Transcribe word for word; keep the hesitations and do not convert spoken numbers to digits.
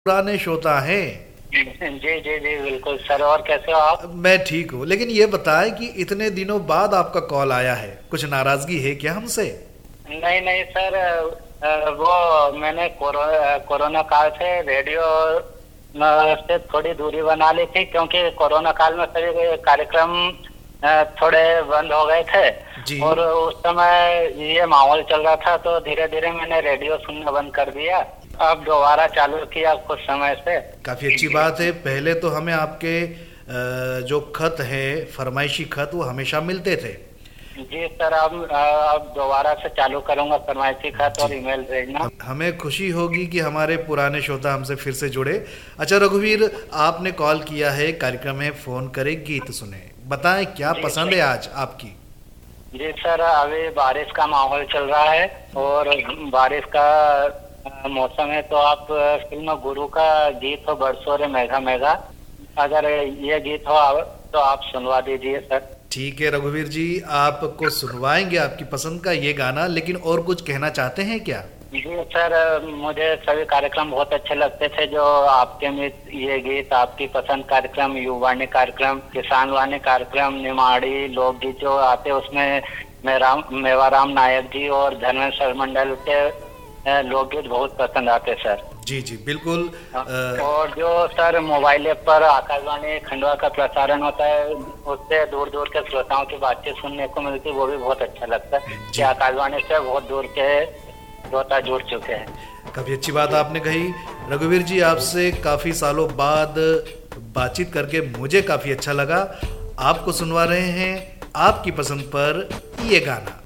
पुराने श्रोता हैं। जी जी जी बिल्कुल सर। और कैसे हो आप? मैं ठीक हूँ, लेकिन ये बताएं कि इतने दिनों बाद आपका कॉल आया है, कुछ नाराजगी है क्या हमसे? नहीं नहीं सर, वो मैंने कोरो, कोरोना काल से रेडियो से थोड़ी दूरी बना ली थी, क्योंकि कोरोना काल में सभी कार्यक्रम थोड़े बंद हो गए थे जी। और उस समय ये माहौल चल रहा था, तो धीरे धीरे मैंने रेडियो सुनना बंद कर दिया। अब दोबारा चालू किया कुछ समय से। काफी अच्छी बात है। पहले तो हमें आपके जो खत है, फरमाइशी खत, वो हमेशा मिलते थे। जी सर, अब अब दोबारा से चालू करूंगा फरमाइशी खत और ईमेल भेजना। हमें खुशी होगी कि हमारे पुराने श्रोता हमसे फिर से जुड़े। अच्छा रघुवीर, आपने कॉल किया है, कार्यक्रम में फोन करे, गीत सुने, बताएं क्या पसंद है आज आपकी? जी सर, अभी बारिश का माहौल चल रहा है और बारिश का मौसम है, तो आप फिल्म गुरु का गीत हो बरसों रे मेघा मेघा, अगर ये गीत हो तो आप सुनवा दीजिए सर। ठीक है रघुवीर जी, आपको सुनवाएंगे आपकी पसंद का ये गाना, लेकिन और कुछ कहना चाहते हैं क्या? जी सर, मुझे सभी कार्यक्रम बहुत अच्छे लगते थे, जो आपके मित्र ये गीत, आपकी पसंद कार्यक्रम, युवाणी कार्यक्रम, किसान वाणी कार्यक्रम, निमाड़ी लोकगीत जो आते, उसमें मेरा मेवाराम नायक जी और धर्मेंद्र सर मंडल के लोकगीत बहुत पसंद आते सर। जी जी बिल्कुल। आ... और जो सर मोबाइल ऐप पर आकाशवाणी खंडवा का प्रसारण होता है, उससे दूर दूर के श्रोताओं की बातचीत सुनने को मिलती है, वो भी बहुत अच्छा लगता है कि आकाशवाणी से बहुत दूर के श्रोता जुड़ चुके हैं। काफी अच्छी बात आपने कही रघुवीर जी, आपसे काफी सालों बाद बातचीत करके मुझे काफी अच्छा लगा। आपको सुनवा रहे हैं आपकी पसंद पर ये गाना।